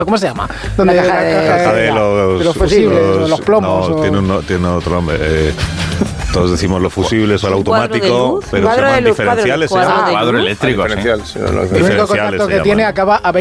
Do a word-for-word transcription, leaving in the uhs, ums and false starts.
¿Cómo se llama? Donde La caja la de- caja Caja de los, de los fusibles, los- o los plomos. No, o- tiene, un, tiene otro nombre. Eh, todos decimos los fusibles o el ¿Un cuadro de automático, luz? pero se Cuadro de llaman luz, cuadro de- diferenciales. se cuadro llaman. de Cuadro luz. eléctrico, sí. Diferencial, sí, no, no, El único Diferenciales contacto se que tiene llaman. acaba a